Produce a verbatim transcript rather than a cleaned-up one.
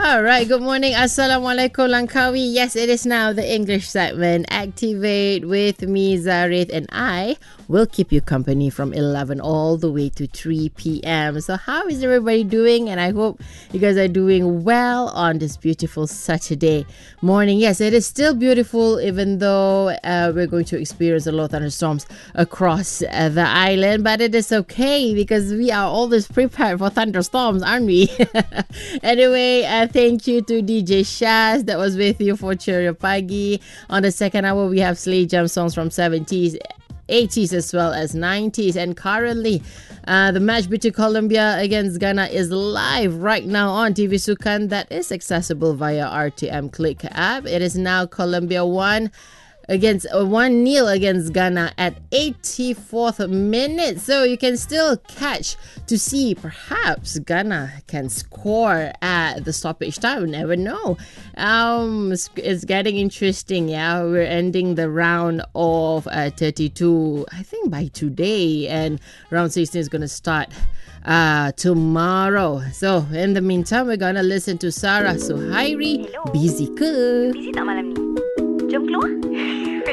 All right, good morning. Assalamualaikum Langkawi. Yes, it is now the English segment. Activate with me, Zarith, and I will keep you company from eleven all the way to three p.m. So how is everybody doing? And I hope you guys are doing well on this beautiful Saturday morning. Yes, it is still beautiful, even though uh, we're going to experience a lot of thunderstorms across uh, the island. But it is okay because we are always prepared for thunderstorms, aren't we? Anyway, uh, thank you to D J Shaz that was with you for Cheerio Pagi. On the second hour, we have Slay Jam songs from seventies, eighties as well as nineties. And currently, uh, the match between Colombia against Ghana is live right now on T V Sukan that is accessible via R T M Click app. It is now Colombia one against uh, one nil against Ghana at eighty-fourth minute. So you can still catch to see perhaps Ghana can score at the stoppage time. Never know. Um, it's, it's getting interesting. Yeah, we're ending the round of uh, thirty-two, I think, by today, and round sixteen is going to start uh, tomorrow. So in the meantime, we're gonna listen to Sarah Suhairi. Hello. Busy ke? Busy tak malam ni? Jom keluar.